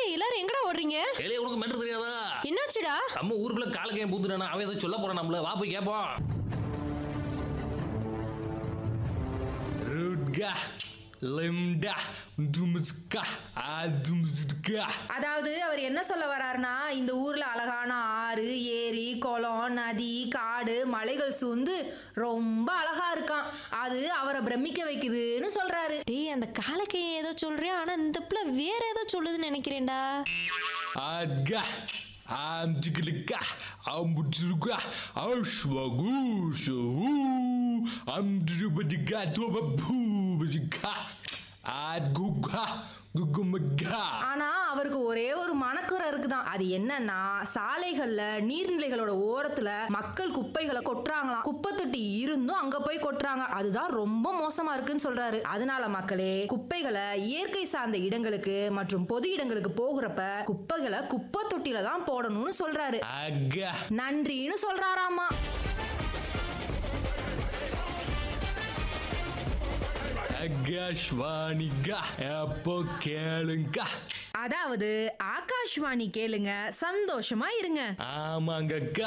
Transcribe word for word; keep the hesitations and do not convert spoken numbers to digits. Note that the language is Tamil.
எல்லாரும் எங்கடா ஓடுறீங்க? ஏலே உனக்கு மெட்ரு தெரியாதா? என்னாச்சுடா? நம்ம ஊருக்குள்ள காலக்கையும் பூத்துட்டானா அவன் ஏதோ சொல்ல போறான் நம்மள. வா போய் கேட்போம். ருட்கா லிம்டா தும்ஸ்கா அதும்ஸ்கா. அதாவது அவர் என்ன சொல்ல வர்றாருன்னா, இந்த ஊர்ல அழகான ஆறு, ஏரி, குளம், நதி, காடு, மலைகள் சூழ்ந்து ரொம்ப அழகா இருக்கான். அது அவரை பிரமிக்க வைக்குதுன்னு சொல்றாரு. டேய், அந்த காலக்கைய ஏதோ சொல்றியா, ஆனா இந்த பிள்ளை வேற ஏதோ சொல்லுதுன்னு நினைக்கிறேன்டா. ஆட்கா ஆம்ஜிகலுக்கா ஆம்புட்ருக்கா ஆஷ்வகூஷு ஆம்துருபதிகா தோபபூபதிகா ஆட்குகா குகுமகா. ஆனா அவருக்கு ஒரே ஒரு மனக்குறை இருக்குதான். அது என்னன்னா, சாலைகள்ல நீர்நிலைகளோட ஓரத்துல மக்கள் குப்பைகளை கொட்டுறாங்களாம். குப்பை தொட்டி இருந்தும் அங்க போய் கொட்டுறாங்க. அதுதான் ரொம்ப மோசமா இருக்குன்னு சொல்றாரு. அதனால மக்களே, குப்பைகளை இயற்கை சார்ந்த இடங்களுக்கு மற்றும் பொது இடங்களுக்கு போகிறப்ப குப்பைகளை குப்பை தொட்டில தான் போடணும்னு சொல்றாரு. ஆகா நன்றின்னு சொல்றாராமா. ஆகாஷ்வாணிகா எப்போ கேளுங்க. அதாவது ஆகாஷ்வாணி கேளுங்க, சந்தோஷமா இருங்க. ஆமாங்கக்கா.